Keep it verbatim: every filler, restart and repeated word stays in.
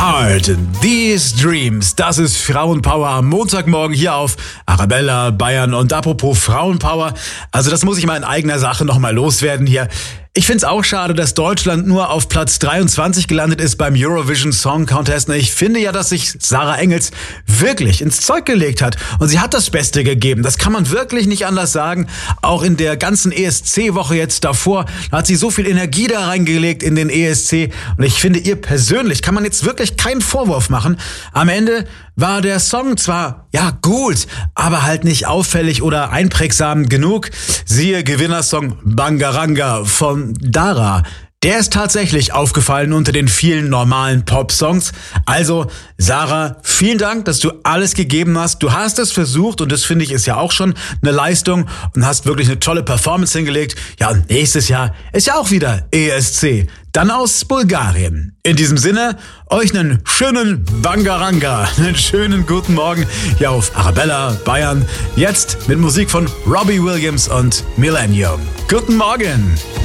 Heart, These Dreams, das ist Frauenpower am Montagmorgen hier auf Arabella, Bayern. Und apropos Frauenpower, also das muss ich mal in eigener Sache nochmal loswerden hier. Ich find's auch schade, dass Deutschland nur auf Platz dreiundzwanzig gelandet ist beim Eurovision Song Contest. Ich finde ja, dass sich Sarah Engels wirklich ins Zeug gelegt hat. Und sie hat das Beste gegeben. Das kann man wirklich nicht anders sagen. Auch in der ganzen E S C-Woche jetzt davor hat sie so viel Energie da reingelegt in den E S C. Und ich finde, ihr persönlich kann man jetzt wirklich keinen Vorwurf machen. Am Ende war der Song zwar, ja, gut, aber halt nicht auffällig oder einprägsam genug. Siehe Gewinnersong Bangaranga von Dara. Der ist tatsächlich aufgefallen unter den vielen normalen Pop-Songs. Also, Sarah, vielen Dank, dass du alles gegeben hast. Du hast es versucht und das finde ich ist ja auch schon eine Leistung und hast wirklich eine tolle Performance hingelegt. Ja, und nächstes Jahr ist ja auch wieder E S C. Dann aus Bulgarien. In diesem Sinne, euch einen schönen Bangaranga, einen schönen guten Morgen hier auf Arabella, Bayern. Jetzt mit Musik von Robbie Williams und Millennium. Guten Morgen!